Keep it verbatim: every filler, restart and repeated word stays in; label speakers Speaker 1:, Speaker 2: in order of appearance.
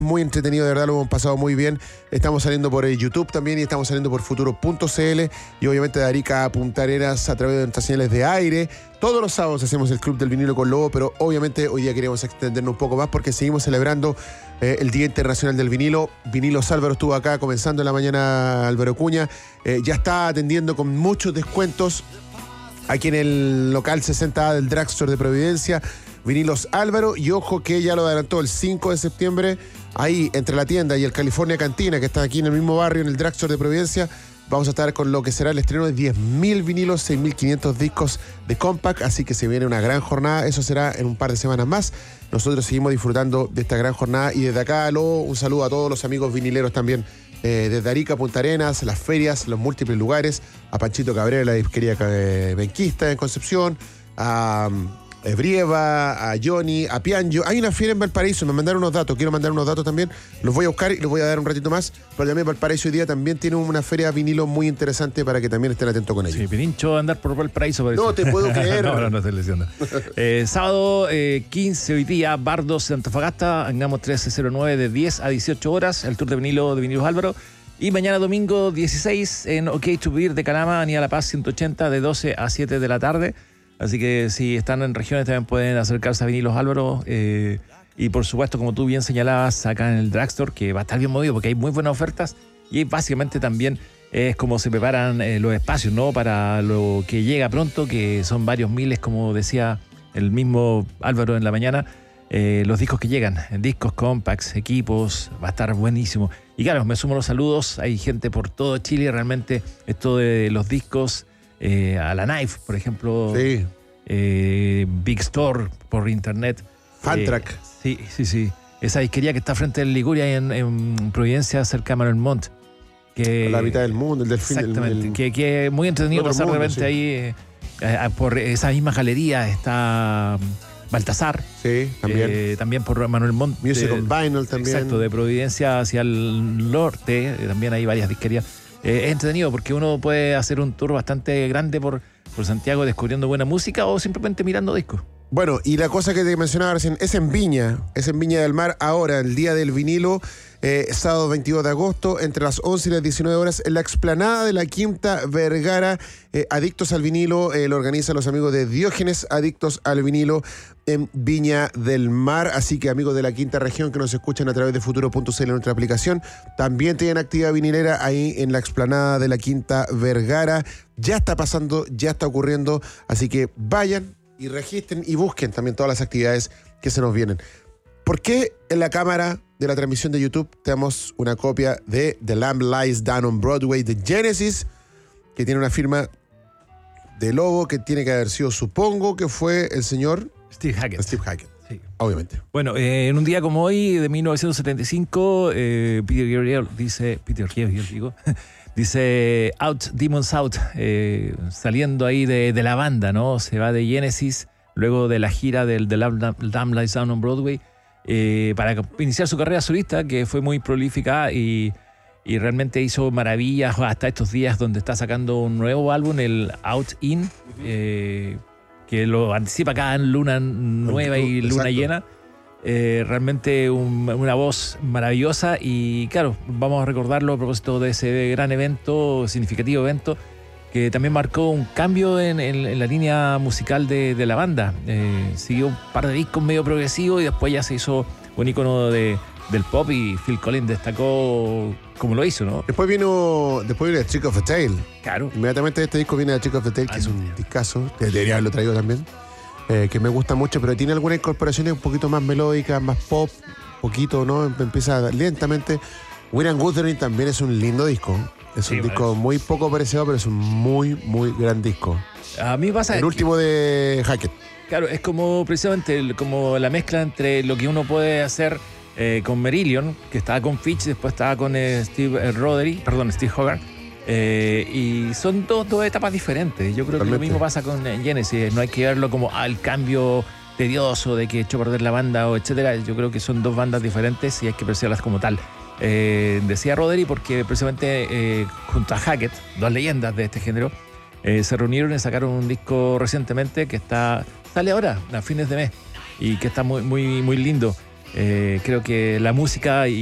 Speaker 1: Muy entretenido, de verdad, lo hemos pasado muy bien. Estamos saliendo por YouTube también y estamos saliendo por futuro punto c l y obviamente de Arica a Punta Arenas a través de nuestras señales de aire. Todos los sábados hacemos el Club del Vinilo con Lobo, pero obviamente hoy día queremos extendernos un poco más porque seguimos celebrando eh, el Día Internacional del Vinilo. Vinilos Álvaro estuvo acá comenzando en la mañana, Álvaro Cuña. Eh, ya está atendiendo con muchos descuentos aquí en el local sesenta A del Drugstore de Providencia. Vinilos Álvaro, y ojo que ya lo adelantó el cinco de septiembre, ahí entre la tienda y el California Cantina, que está aquí en el mismo barrio, en el Drugstore de Providencia, vamos a estar con lo que será el estreno de diez mil vinilos, seis mil quinientos discos de Compact, así que se viene una gran jornada. Eso será en un par de semanas más. Nosotros seguimos disfrutando de esta gran jornada y desde acá, lo, un saludo a todos los amigos vinileros también, eh, desde Arica, Punta Arenas, las ferias, los múltiples lugares, a Panchito Cabrera, la disquería eh, Benquista en Concepción, a... Brieva, a Johnny, a Pianjo. Hay una feria en Valparaíso, me mandaron unos datos, quiero mandar unos datos también, los voy a buscar y los voy a dar un ratito más, pero también Valparaíso hoy día también tiene una feria vinilo muy interesante para que también estén atentos con ella.
Speaker 2: Sí, Pirincho andar por Valparaíso. Parece.
Speaker 1: No te puedo creer.
Speaker 2: no, no, no estoy leyendo. eh, sábado eh, quince hoy día, Bardos de Antofagasta, Angamos trece cero nueve de diez a dieciocho horas, el tour de vinilo de Vinilos Álvaro. Y mañana domingo dieciséis en OK to Beer de Calama, Avenida La Paz ciento ochenta, de doce a siete de la tarde. Así que si están en regiones también pueden acercarse a Vinilos Álvaro. Eh, y por supuesto, como tú bien señalabas, acá en el Drugstore, que va a estar bien movido porque hay muy buenas ofertas. Y básicamente también es como se preparan eh, los espacios, ¿no? Para lo que llega pronto, que son varios miles, como decía el mismo Álvaro en la mañana. Eh, los discos que llegan, discos, compacts, equipos, va a estar buenísimo. Y claro, me sumo los saludos. Hay gente por todo Chile. Realmente esto de los discos... Eh, a la Knife, por ejemplo,
Speaker 1: sí.
Speaker 2: eh, Big Store por internet.
Speaker 1: Fantrack.
Speaker 2: Eh, sí, sí, sí. Esa disquería que está frente al Liguria en, en Providencia, cerca de Manuel Montt. Que,
Speaker 1: a la mitad del mundo, el delfín.
Speaker 2: Exactamente,
Speaker 1: el, el,
Speaker 2: que, que es muy entretenido pasar mundo, de repente sí. ahí, eh, eh, por esa misma galería está Baltasar.
Speaker 1: Sí, también.
Speaker 2: Eh, también por Manuel Montt.
Speaker 1: Music de, on Vinyl también.
Speaker 2: Exacto, de Providencia hacia el norte, eh, también hay varias disquerías. Eh, es entretenido porque uno puede hacer un tour bastante grande por, por Santiago descubriendo buena música o simplemente mirando discos.
Speaker 1: Bueno, y la cosa que te mencionaba recién es en Viña, es en Viña del Mar ahora, el Día del Vinilo, eh, sábado veintidós de agosto, entre las once y las diecinueve horas, en la explanada de la Quinta Vergara. eh, Adictos al Vinilo, eh, lo organizan los amigos de Diógenes Adictos al Vinilo en Viña del Mar. Así que amigos de la quinta región que nos escuchan a través de futuro punto c l en nuestra aplicación, también tienen actividad vinilera ahí en la explanada de la Quinta Vergara. Ya está pasando, ya está ocurriendo, así que vayan y registren y busquen también todas las actividades que se nos vienen. ¿Por qué en la cámara de la transmisión de YouTube tenemos una copia de The Lamb Lies Down on Broadway de Genesis, que tiene una firma de logo que tiene que haber sido, supongo que fue el señor
Speaker 2: Steve Hackett.
Speaker 1: Steve Hackett,
Speaker 2: sí.
Speaker 1: Obviamente.
Speaker 2: Bueno, eh, en un día como hoy, de mil novecientos setenta y cinco, eh, Peter Gabriel dice, Peter Gabriel digo, dice Out, Demons Out, eh, saliendo ahí de, de la banda, ¿no? Se va de Genesis, luego de la gira del The Lamb Lies Down on Broadway, eh, para iniciar su carrera solista, que fue muy prolífica y, y realmente hizo maravillas hasta estos días, donde está sacando un nuevo álbum, el Out In, eh, que lo anticipa cada luna nueva y luna Exacto. llena. Eh, realmente un, una voz maravillosa y claro, vamos a recordarlo a propósito de ese gran evento, significativo evento, que también marcó un cambio en, en, en la línea musical de, de la banda. Eh, siguió un par de discos medio progresivos y después ya se hizo un ícono de, del pop y Phil Collins destacó como lo hizo, ¿no?
Speaker 1: Después vino, después vino The Trick of the Tail.
Speaker 2: Claro.
Speaker 1: Inmediatamente de este disco viene The Trick of the Tail, que ah, es un no. discazo, debería haberlo traído también. Eh, que me gusta mucho, pero tiene algunas incorporaciones un poquito más melódicas, más pop, poquito, ¿no? Empieza lentamente. Weird and Wuthering también es un lindo disco. Es sí, un disco bueno. muy poco apreciado, pero es un muy, muy gran disco.
Speaker 2: A mí pasa...
Speaker 1: El último
Speaker 2: que,
Speaker 1: de Hackett.
Speaker 2: Claro, es como precisamente como la mezcla entre lo que uno puede hacer eh, con Marillion, que estaba con Fitch, después estaba con eh, Steve eh, Rothery, perdón, Steve Hogarth. Eh, y son dos, dos etapas diferentes. Yo creo Totalmente. que lo mismo pasa con Genesis. No hay que verlo como al ah, cambio tedioso de que echó a perder la banda o etcétera. Yo creo que son dos bandas diferentes y hay que apreciarlas como tal. Eh, decía Rothery porque precisamente eh, junto a Hackett, dos leyendas de este género, eh, se reunieron y sacaron un disco recientemente que está sale ahora a fines de mes y que está muy muy muy lindo. Eh, creo que la música y